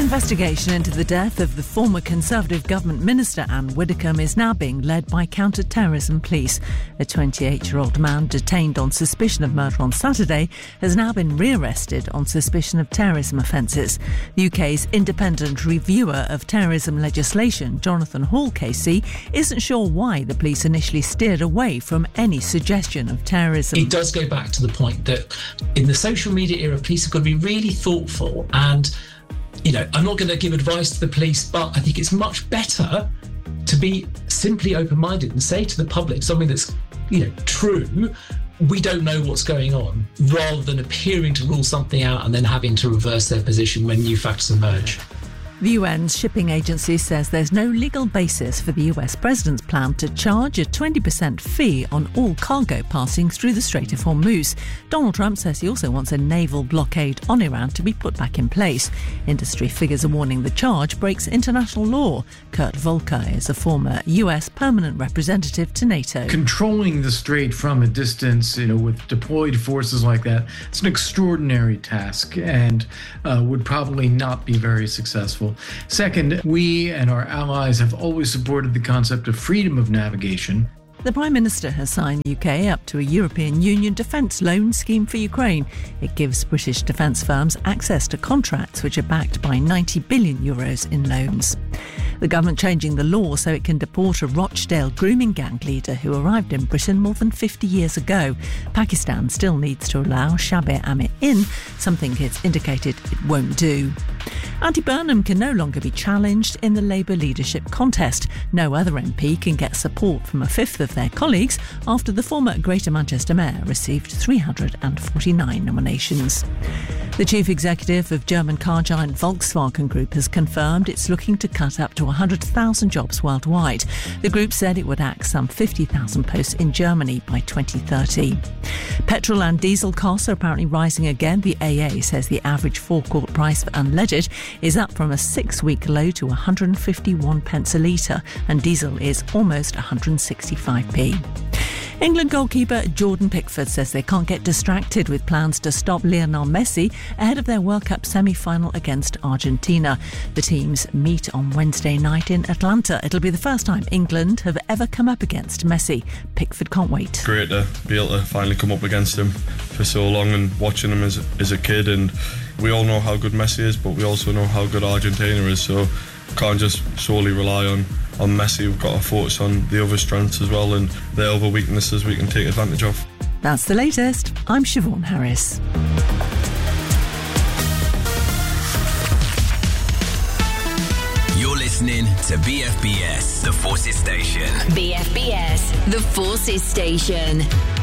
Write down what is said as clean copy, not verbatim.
Investigation into the death of the former Conservative government minister Anne Widdecombe is now being led by counter-terrorism police. A 28-year-old man detained on suspicion of murder on Saturday has now been rearrested on suspicion of terrorism offences. The UK's independent reviewer of terrorism legislation, Jonathan Hall KC, isn't sure why the police initially steered away from any suggestion of terrorism. It does go back to the point that in the social media era, police have got to be really thoughtful and I'm not going to give advice to the police, but I think it's much better to be simply open-minded and say to the public something that's, true. We don't know what's going on, rather than appearing to rule something out and then having to reverse their position when new facts emerge. The UN's shipping agency says there's no legal basis for the US president's plan to charge a 20% fee on all cargo passing through the Strait of Hormuz. Donald Trump says he also wants a naval blockade on Iran to be put back in place. Industry figures are warning the charge breaks international law. Kurt Volker is a former US permanent representative to NATO. Controlling the strait from a distance, with deployed forces like that, it's an extraordinary task and would probably not be very successful. Second, we and our allies have always supported the concept of freedom of navigation. The Prime Minister has signed the UK up to a European Union defence loan scheme for Ukraine. It gives British defence firms access to contracts which are backed by €90 billion in loans. The government changing the law so it can deport a Rochdale grooming gang leader who arrived in Britain more than 50 years ago. Pakistan still needs to allow Shabir Amir in, something it's indicated it won't do. Andy Burnham can no longer be challenged in the Labour leadership contest. No other MP can get support from a fifth of their colleagues after the former Greater Manchester Mayor received 349 nominations. The chief executive of German car giant Volkswagen Group has confirmed it's looking to cut up to 100,000 jobs worldwide. The group said it would axe some 50,000 posts in Germany by 2030. Petrol and diesel costs are apparently rising again. The AA says the average forecourt price for unleaded is up from a 6-week low to 151 pence a litre, and diesel is almost 165p. England goalkeeper Jordan Pickford says they can't get distracted with plans to stop Lionel Messi ahead of their World Cup semi-final against Argentina. The teams meet on Wednesday night in Atlanta. It'll be the first time England have ever come up against Messi. Pickford can't wait. Great to be able to finally come up against him for so long, and watching him as a kid, and we all know how good Messi is, but we also know how good Argentina is, so can't just solely rely on Messi. We've got to focus on the other strengths as well, and their other weaknesses we can take advantage of. That's the latest. I'm Siobhan Harris. You're listening to BFBS, The Forces Station. BFBS, The Forces Station.